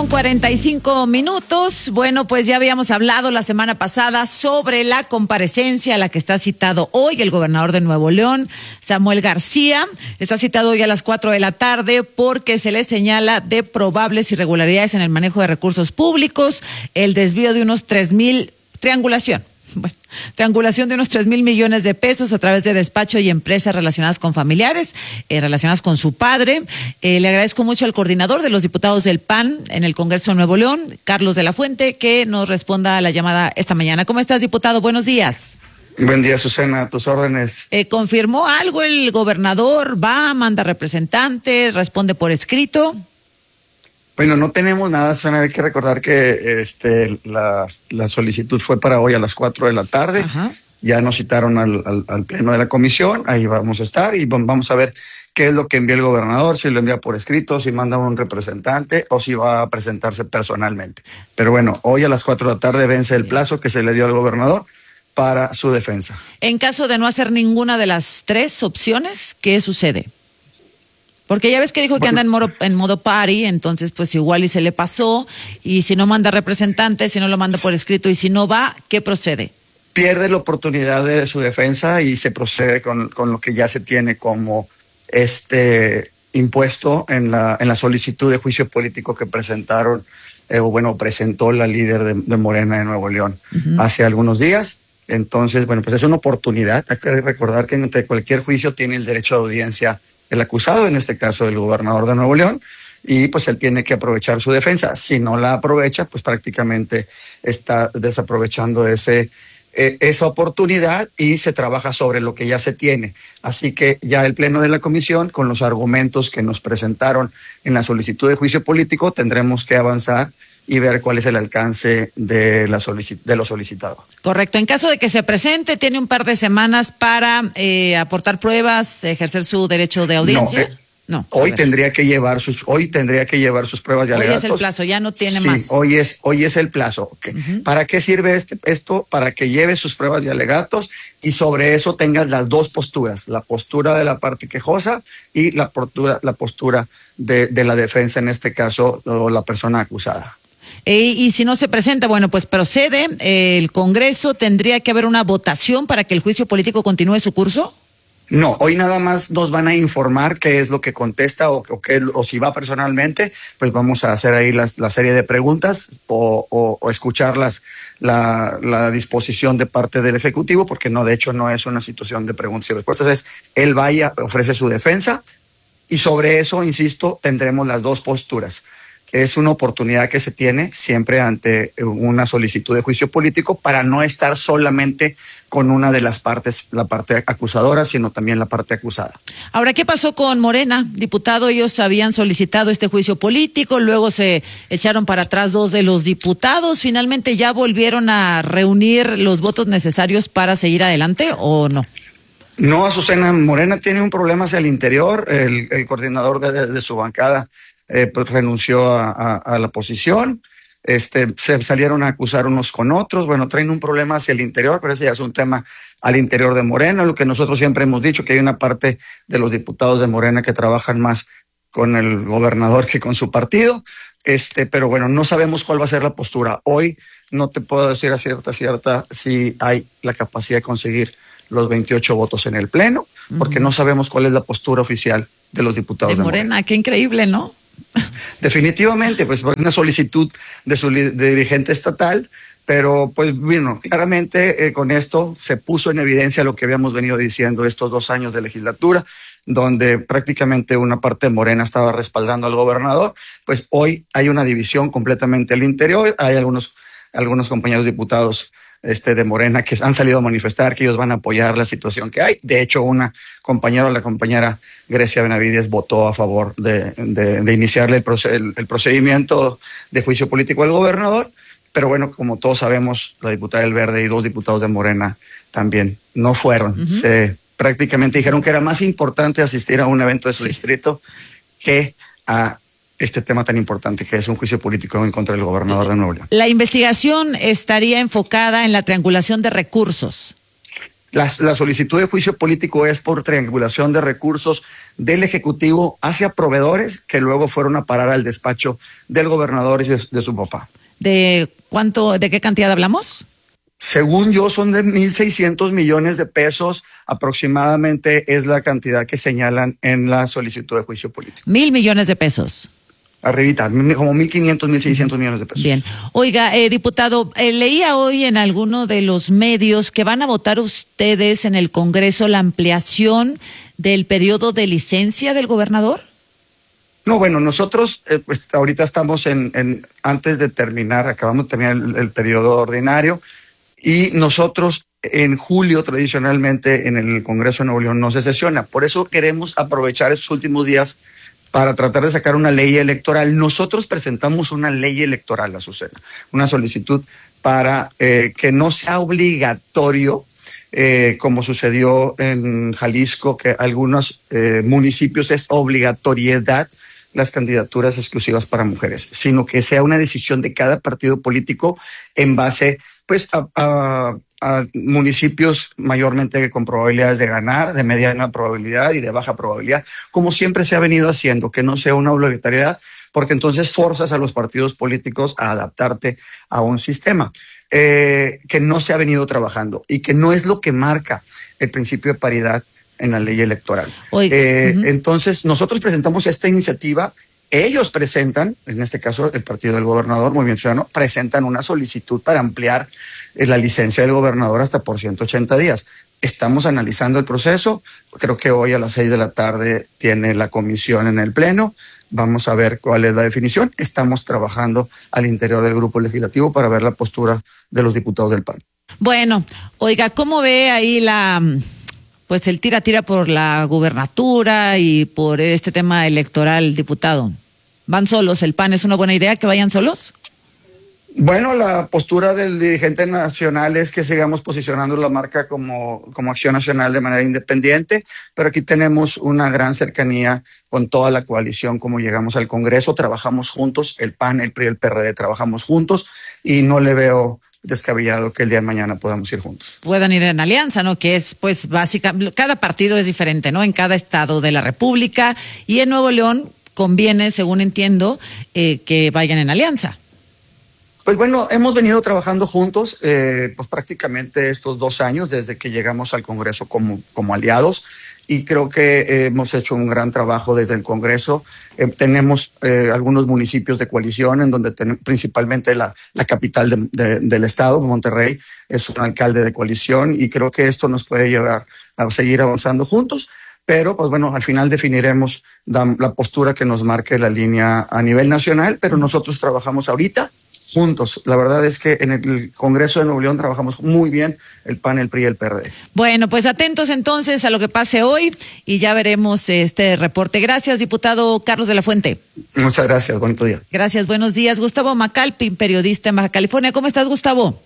8:45. Bueno, pues ya habíamos hablado la semana pasada sobre la comparecencia a la que está citado hoy el gobernador de Nuevo León, Samuel García. Está citado hoy a las 4 de la tarde porque se le señala de probables irregularidades en el manejo de recursos públicos, el desvío de unos 3,000, triangulación de unos 3,000 millones de pesos a través de despacho y empresas relacionadas con familiares, relacionadas con su padre. Le agradezco mucho al coordinador de los diputados del PAN en el Congreso de Nuevo León, Carlos de la Fuente, que nos responda a la llamada esta mañana. ¿Cómo estás, diputado? Buenos días. Buen día, Susana, a tus órdenes. ¿Confirmó algo el gobernador? ¿Va, manda representante, responde por escrito? Bueno, no tenemos nada, Susana. Hay que recordar que la solicitud fue para hoy a las 4 de la tarde. Ajá. Ya nos citaron al pleno de la comisión, ahí vamos a estar y vamos a ver qué es lo que envía el gobernador, si lo envía por escrito, si manda un representante o si va a presentarse personalmente. Pero bueno, hoy a las 4 de la tarde vence el plazo que se le dio al gobernador para su defensa. En caso de no hacer ninguna de las tres opciones, ¿qué sucede? Porque ya ves que dijo que anda en modo party, entonces pues igual y se le pasó, y si no manda representante, si no lo manda por escrito y si no va, ¿qué procede? Pierde la oportunidad de su defensa y se procede con lo que ya se tiene como impuesto en la solicitud de juicio político que presentó la líder de Morena de Nuevo León hace algunos días. Entonces, bueno, pues es una oportunidad. Hay que recordar que entre cualquier juicio tiene el derecho a audiencia el acusado, en este caso el gobernador de Nuevo León, y pues él tiene que aprovechar su defensa. Si no la aprovecha, pues prácticamente está desaprovechando esa oportunidad y se trabaja sobre lo que ya se tiene. Así que ya el pleno de la comisión, con los argumentos que nos presentaron en la solicitud de juicio político, tendremos que avanzar y ver cuál es el alcance de lo solicitado. Correcto. En caso de que se presente, tiene un par de semanas para aportar pruebas, ejercer su derecho de audiencia. No. Hoy tendría que llevar sus pruebas de alegatos. Hoy es el plazo, ya no tiene más. Sí, hoy es el plazo. Okay. ¿Para qué sirve esto? Para que lleve sus pruebas de alegatos y sobre eso tengas las dos posturas, la postura de la parte quejosa y la postura de la defensa, en este caso, o la persona acusada. Y si no se presenta, bueno, pues procede el Congreso. ¿Tendría que haber una votación para que el juicio político continúe su curso? No, hoy nada más nos van a informar qué es lo que contesta o si va personalmente, pues vamos a hacer ahí la serie de preguntas o escuchar la disposición de parte del Ejecutivo, porque de hecho no es una situación de preguntas y respuestas, él vaya, ofrece su defensa y sobre eso, insisto, tendremos las dos posturas. Es una oportunidad que se tiene siempre ante una solicitud de juicio político para no estar solamente con una de las partes, la parte acusadora, sino también la parte acusada. Ahora, ¿qué pasó con Morena, diputado? Ellos habían solicitado este juicio político, luego se echaron para atrás dos de los diputados, ¿finalmente ya volvieron a reunir los votos necesarios para seguir adelante o no? No, Azucena, Morena tiene un problema hacia el interior, el coordinador de su bancada pues renunció a la posición, se salieron a acusar unos con otros, bueno, traen un problema hacia el interior, pero ese ya es un tema al interior de Morena, lo que nosotros siempre hemos dicho, que hay una parte de los diputados de Morena que trabajan más con el gobernador que con su partido, pero bueno, no sabemos cuál va a ser la postura. Hoy no te puedo decir a cierta si hay la capacidad de conseguir los 28 votos en el pleno, porque no sabemos cuál es la postura oficial de los diputados de Morena. Qué increíble, ¿no? Definitivamente, pues por una solicitud de su dirigente estatal, pero pues bueno, claramente con esto se puso en evidencia lo que habíamos venido diciendo estos 2 años de legislatura, donde prácticamente una parte de Morena estaba respaldando al gobernador. Pues hoy hay una división completamente al interior, hay algunos compañeros diputados de Morena que han salido a manifestar que ellos van a apoyar la situación que hay. De hecho, la compañera Grecia Benavides votó a favor de iniciarle el procedimiento de juicio político al gobernador, pero bueno, como todos sabemos, la diputada del Verde y 2 diputados de Morena también no fueron. Se prácticamente dijeron que era más importante asistir a un evento de su distrito que a este tema tan importante que es un juicio político en contra del gobernador de Nuevo León. La investigación estaría enfocada en la triangulación de recursos. La solicitud de juicio político es por triangulación de recursos del Ejecutivo hacia proveedores que luego fueron a parar al despacho del gobernador y de su papá. ¿De qué cantidad hablamos? Según yo, son de 1,600 millones de pesos aproximadamente, es la cantidad que señalan en la solicitud de juicio político. 1,000 millones de pesos. Arribita, como 1,500, 1,600 millones de pesos. Bien. Oiga, diputado, leía hoy en alguno de los medios que van a votar ustedes en el Congreso la ampliación del periodo de licencia del gobernador. No, bueno, nosotros pues ahorita estamos antes de terminar, acabamos de terminar el periodo ordinario. Y nosotros en julio tradicionalmente en el Congreso de Nuevo León no se sesiona. Por eso queremos aprovechar estos últimos días para tratar de sacar una ley electoral. Nosotros presentamos una ley electoral, Azucena, una solicitud para que no sea obligatorio, como sucedió en Jalisco, que algunos municipios es obligatoriedad las candidaturas exclusivas para mujeres, sino que sea una decisión de cada partido político en base pues a municipios mayormente con probabilidades de ganar, de mediana probabilidad y de baja probabilidad, como siempre se ha venido haciendo, que no sea una obligatoriedad, porque entonces forzas a los partidos políticos a adaptarte a un sistema que no se ha venido trabajando y que no es lo que marca el principio de paridad en la ley electoral. Entonces, nosotros presentamos esta iniciativa. Ellos presentan, en este caso el partido del gobernador, Movimiento Ciudadano, presentan una solicitud para ampliar la licencia del gobernador hasta por 180 días. Estamos analizando el proceso. Creo que hoy a las 6 de la tarde tiene la comisión en el Pleno. Vamos a ver cuál es la definición. Estamos trabajando al interior del grupo legislativo para ver la postura de los diputados del PAN. Bueno, oiga, ¿cómo ve ahí pues el tira por la gubernatura y por este tema electoral, diputado? ¿Van solos? ¿El PAN es una buena idea que vayan solos? Bueno, la postura del dirigente nacional es que sigamos posicionando la marca como Acción Nacional de manera independiente, pero aquí tenemos una gran cercanía con toda la coalición, como llegamos al Congreso, trabajamos juntos, el PAN, el PRI y el PRD trabajamos juntos y no le veo descabellado que el día de mañana podamos ir juntos. Puedan ir en alianza, ¿no? Que es, pues, básicamente, cada partido es diferente, ¿no? En cada estado de la República y en Nuevo León conviene, según entiendo, que vayan en alianza. Pues bueno, hemos venido trabajando juntos pues prácticamente estos 2 años desde que llegamos al Congreso como aliados y creo que hemos hecho un gran trabajo desde el Congreso. Tenemos algunos municipios de coalición en donde principalmente la capital del estado, Monterrey, es un alcalde de coalición y creo que esto nos puede llevar a seguir avanzando juntos. Pero, pues bueno, al final definiremos la postura que nos marque la línea a nivel nacional, pero nosotros trabajamos ahorita juntos. La verdad es que en el Congreso de Nuevo León trabajamos muy bien el PAN, el PRI y el PRD. Bueno, pues atentos entonces a lo que pase hoy y ya veremos este reporte. Gracias, diputado Carlos de la Fuente. Muchas gracias, bonito día. Gracias, buenos días. Gustavo Macalpin, periodista en Baja California. ¿Cómo estás, Gustavo?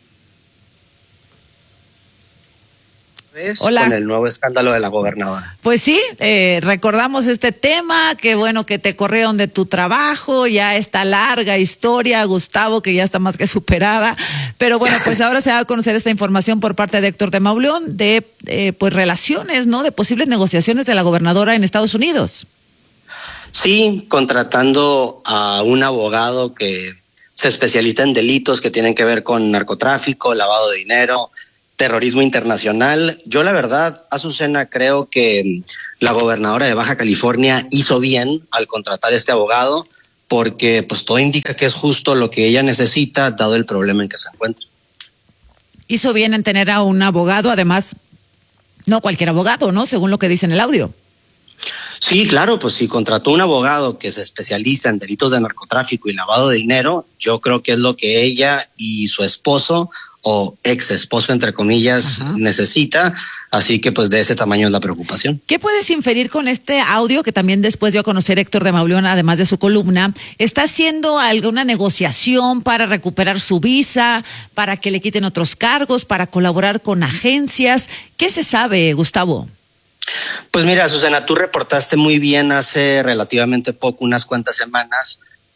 Hola. Con el nuevo escándalo de la gobernadora. Pues sí, recordamos este tema, que bueno que te corrieron de tu trabajo, ya esta larga historia, Gustavo, que ya está más que superada, pero bueno, pues ahora se va a conocer esta información por parte de Héctor de Mauleón de pues relaciones, ¿no? De posibles negociaciones de la gobernadora en Estados Unidos. Sí, contratando a un abogado que se especializa en delitos que tienen que ver con narcotráfico, lavado de dinero, terrorismo internacional. Yo la verdad, Azucena, creo que la gobernadora de Baja California hizo bien al contratar a este abogado porque pues todo indica que es justo lo que ella necesita dado el problema en que se encuentra. Hizo bien en tener a un abogado, además, no cualquier abogado, ¿no? Según lo que dice en el audio. Sí, claro, pues si contrató un abogado que se especializa en delitos de narcotráfico y lavado de dinero, yo creo que es lo que ella y su esposo o ex esposo, entre comillas, necesita, así que pues de ese tamaño es la preocupación. ¿Qué puedes inferir con este audio que también después dio a conocer Héctor de Mauleón, además de su columna? ¿Está haciendo alguna negociación para recuperar su visa, para que le quiten otros cargos, para colaborar con agencias? ¿Qué se sabe, Gustavo? Pues mira, Susana, tú reportaste muy bien hace relativamente poco, unas cuantas semanas,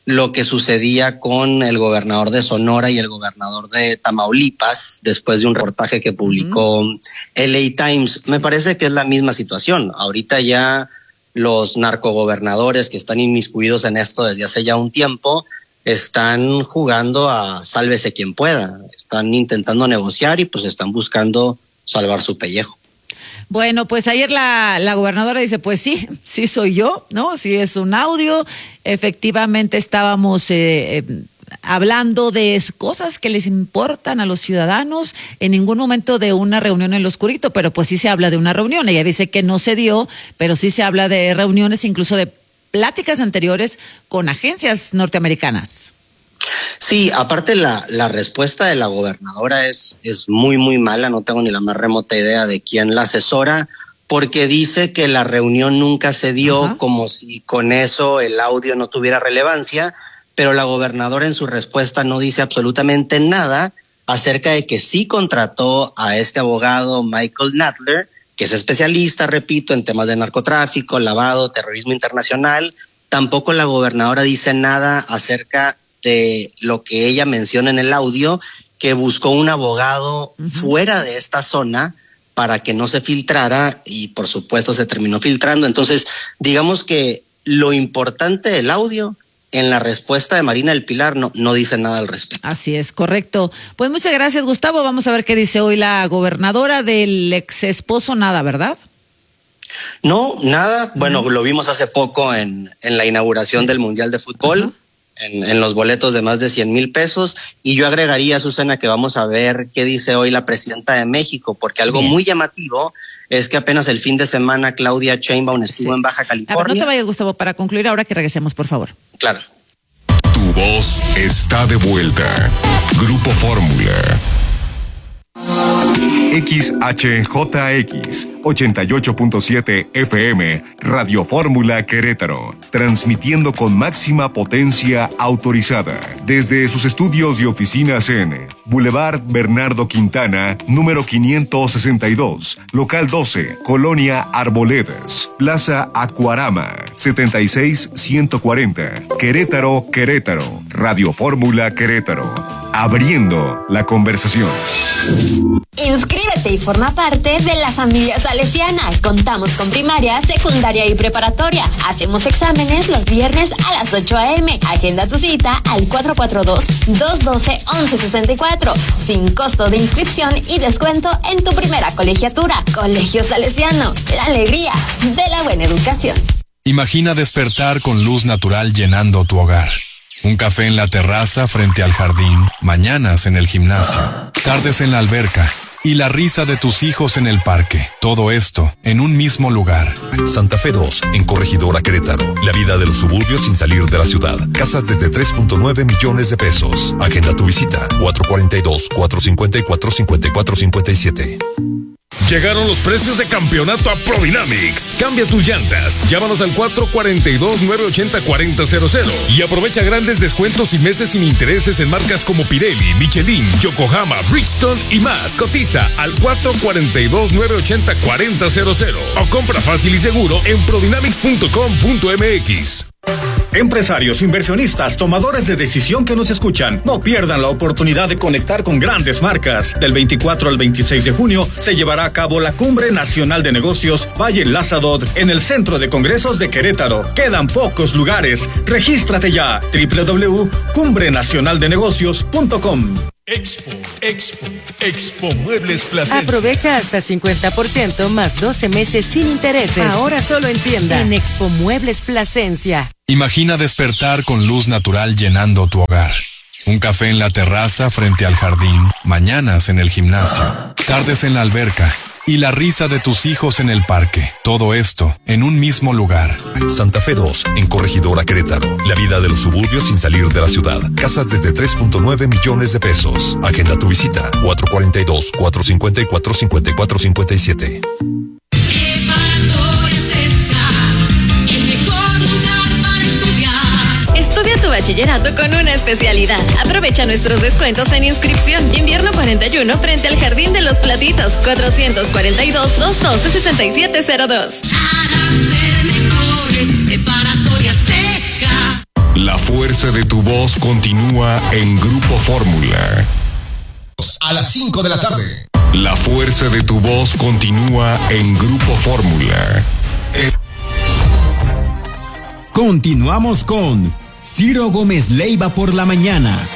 lo que sucedía con el gobernador de Sonora y el gobernador de Tamaulipas después de un reportaje que publicó LA Times. Me parece que es la misma situación. Ahorita ya los narcogobernadores que están inmiscuidos en esto desde hace ya un tiempo están jugando a sálvese quien pueda. Están intentando negociar y pues están buscando salvar su pellejo. Bueno, pues ayer la gobernadora dice, pues sí soy yo, ¿no? Sí es un audio. Efectivamente estábamos hablando de cosas que les importan a los ciudadanos, en ningún momento de una reunión en lo oscurito, pero pues sí se habla de una reunión. Ella dice que no se dio, pero sí se habla de reuniones, incluso de pláticas anteriores con agencias norteamericanas. Sí, aparte la respuesta de la gobernadora es muy, muy mala. No tengo ni la más remota idea de quién la asesora, porque dice que la reunión nunca se dio, como si con eso el audio no tuviera relevancia, pero la gobernadora en su respuesta no dice absolutamente nada acerca de que sí contrató a este abogado Michael Nadler, que es especialista, repito, en temas de narcotráfico, lavado, terrorismo internacional. Tampoco la gobernadora dice nada acerca de lo que ella menciona en el audio, que buscó un abogado fuera de esta zona para que no se filtrara y por supuesto se terminó filtrando. Entonces, digamos que lo importante del audio, en la respuesta de Marina del Pilar no dice nada al respecto. Así es, correcto. Pues muchas gracias, Gustavo. Vamos a ver qué dice hoy la gobernadora. Del ex esposo, nada, ¿verdad? No, nada. Bueno, lo vimos hace poco en la inauguración del Mundial de Fútbol. En los boletos de más de 100,000 pesos. Y yo agregaría, Susana, que vamos a ver qué dice hoy la presidenta de México, porque algo muy llamativo es que apenas el fin de semana Claudia Sheinbaum estuvo en Baja California. A ver, no te vayas, Gustavo, para concluir ahora que regresemos, por favor. Claro. Tu voz está de vuelta. Grupo Fórmula. XHJX 88.7 FM, Radio Fórmula Querétaro, transmitiendo con máxima potencia autorizada desde sus estudios y oficinas en Boulevard Bernardo Quintana, número 562, local 12, Colonia Arboledas, Plaza Acuarama, 76140, Querétaro, Querétaro, Radio Fórmula Querétaro, abriendo la conversación. Inscríbete y forma parte de la familia salesiana. Contamos con primaria, secundaria y preparatoria. Hacemos exámenes los viernes a las 8 a.m. Agenda tu cita al 442-212-1164. Sin costo de inscripción y descuento en tu primera colegiatura. Colegio Salesiano, la alegría de la buena educación. Imagina despertar con luz natural llenando tu hogar. Un café en la terraza frente al jardín, mañanas en el gimnasio, tardes en la alberca y la risa de tus hijos en el parque. Todo esto en un mismo lugar. Santa Fe 2, en Corregidora Querétaro. La vida de los suburbios sin salir de la ciudad. Casas desde 3.9 millones de pesos. Agenda tu visita 442-454-5457. Llegaron los precios de campeonato a Prodynamics. Cambia tus llantas. Llámanos al 442-980-4000 y aprovecha grandes descuentos y meses sin intereses en marcas como Pirelli, Michelin, Yokohama, Bridgestone y más. Cotiza al 442-980-4000 o compra fácil y seguro en prodynamics.com.mx. Empresarios, inversionistas, tomadores de decisión que nos escuchan, no pierdan la oportunidad de conectar con grandes marcas. Del 24 al 26 de junio se llevará a cabo la Cumbre Nacional de Negocios Valle Lázadot en el Centro de Congresos de Querétaro. Quedan pocos lugares. Regístrate ya. www.cumbre-nacionaldenegocios.com. Expo Muebles Plasencia. Aprovecha hasta 50% más 12 meses sin intereses. Ahora solo en tienda. En Expo Muebles Plasencia. Imagina despertar con luz natural llenando tu hogar. Un café en la terraza frente al jardín, mañanas en el gimnasio, tardes en la alberca y la risa de tus hijos en el parque. Todo esto en un mismo lugar. Santa Fe 2, en Corregidora Querétaro. La vida de los suburbios sin salir de la ciudad. Casas desde 3.9 millones de pesos. Agenda tu visita 442-454-5457. Estudia tu bachillerato con una especialidad. Aprovecha nuestros descuentos en inscripción. Invierno 41 frente al Jardín de los Platitos. 442-212-6702. La La fuerza de tu voz continúa en Grupo Fórmula. A las 5 de la tarde. La fuerza de tu voz continúa en Grupo Fórmula. Continuamos con Ciro Gómez Leiva por la mañana.